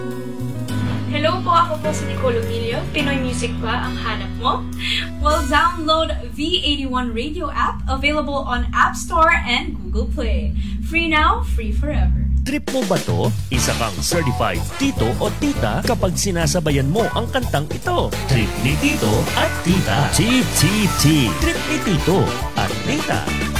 Hello po, ako po si Nicole Emilio. Pinoy Music ba ang hanap mo? Well, download V81 Radio app, available on App Store and Google Play. Free now, free forever. Trip mo ba to? Isa kang certified tito o tita kapag sinasabayan mo ang kantang ito. Trip ni tito at tita. TTT. Trip ni tito at tita.